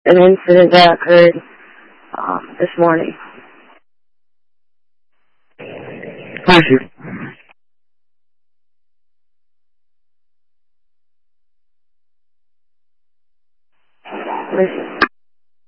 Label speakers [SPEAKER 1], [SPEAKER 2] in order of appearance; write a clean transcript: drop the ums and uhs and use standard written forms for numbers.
[SPEAKER 1] an incident that occurred this morning.
[SPEAKER 2] Bless you.
[SPEAKER 1] Listen.